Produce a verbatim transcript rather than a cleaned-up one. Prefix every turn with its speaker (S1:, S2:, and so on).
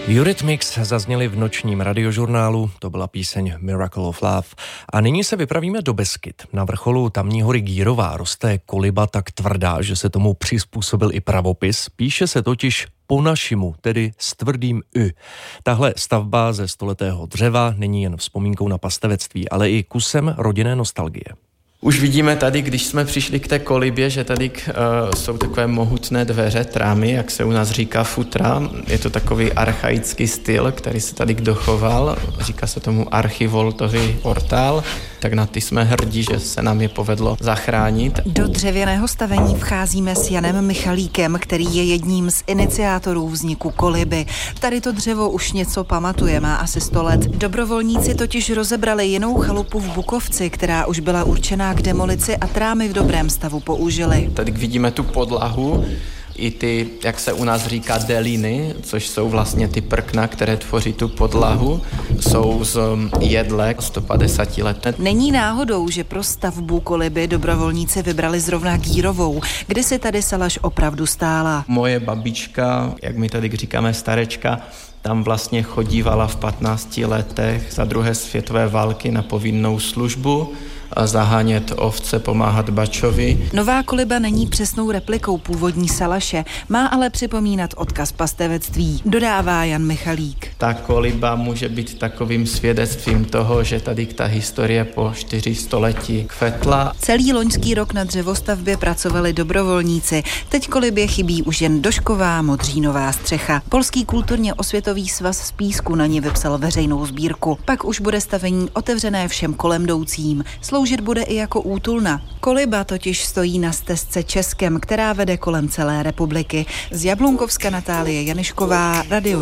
S1: Eurythmics zazněli v nočním radiožurnálu, to byla píseň Miracle of Love. A nyní se vypravíme do Beskyd. Na vrcholu tamní hory Gírová roste koliba tak tvrdá, že se tomu přizpůsobil i pravopis. Píše se totiž po našimu, tedy s tvrdým y. Tahle stavba ze stoletého dřeva není jen vzpomínkou na pastevectví, ale i kusem rodinné nostalgie.
S2: Už vidíme tady, když jsme přišli k té kolibě, že tady uh, jsou takové mohutné dveře, trámy, jak se u nás říká futra. Je to takový archaický styl, který se tady dochoval. Říká se tomu archivoltový portál. Tak na ty jsme hrdí, že se nám je povedlo zachránit.
S3: Do dřevěného stavení vcházíme s Janem Michalíkem, který je jedním z iniciátorů vzniku koliby. Tady to dřevo už něco pamatuje, má asi sto let. Dobrovolníci totiž rozebrali jinou chalupu v Bukovci, která už byla určená k demolici a trámy v dobrém stavu použili.
S2: Tady vidíme tu podlahu, i ty, jak se u nás říká, deliny, což jsou vlastně ty prkna, které tvoří tu podlahu, jsou z jedle sto padesát let.
S3: Není náhodou, že pro stavbu koliby dobrovolníci vybrali zrovna Gírovou, kde si tady Salaš opravdu stála.
S2: Moje babička, jak my tady říkáme starečka, tam vlastně chodívala v patnácti letech za druhé světové války na povinnou službu, zahánět ovce, pomáhat bačovi.
S3: Nová koliba není přesnou replikou původní Salaše, má ale připomínat odkaz pastevectví, dodává Jan Michalík.
S2: Ta koliba může být takovým svědectvím toho, že tady ta historie po čtyři století kvetla.
S3: Celý loňský rok na dřevostavbě pracovali dobrovolníci. Teď kolibě chybí už jen došková modřínová střecha. Polský kulturně osvětový svaz z Písku na ní vypsal veřejnou sbírku. Pak už bude stavení otevřené všem kolem jdoucím. Sloužit bude i jako útulna. Koliba totiž stojí na stezce Českem, která vede kolem celé republiky. Z Jablunkovska Natálie Janišková, Radio